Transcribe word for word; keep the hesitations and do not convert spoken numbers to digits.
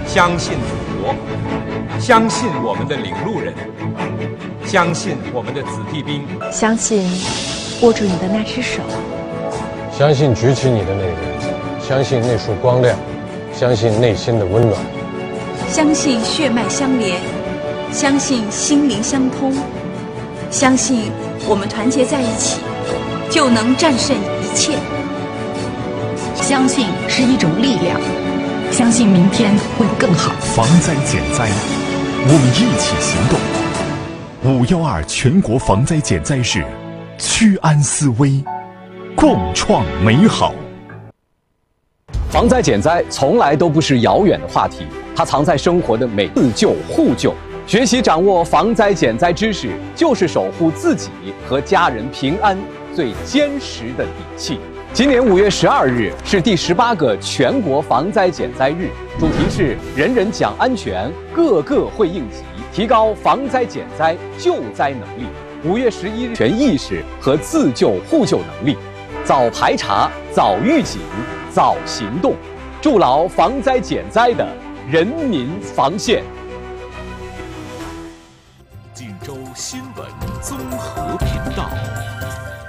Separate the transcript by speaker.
Speaker 1: 相信祖国，相信我们的领路人，相信我们的子弟兵，
Speaker 2: 相信握住你的那只手，
Speaker 3: 相信举起你的那个人，相信那束光亮，相信内心的温暖，
Speaker 4: 相信血脉相连，相信心灵相通，相信我们团结在一起，就能战胜一切。
Speaker 5: 相信是一种力量，相信明天会更好。
Speaker 6: 防灾减灾，我们一起行动。五幺二全国防灾减灾日，居安思危，共创美好。
Speaker 7: 防灾减灾从来都不是遥远的话题，它藏在生活的每自救互救。学习掌握防灾减灾知识，就是守护自己和家人平安最坚实的底气。今年五月十二日是第十八个全国防灾减灾日，主题是人人讲安全，个个会应急，提高防灾减灾救灾能力。五月十一日全意识和自救互救能力，早排查、早预警、早行动，筑牢防灾减灾的人民防线。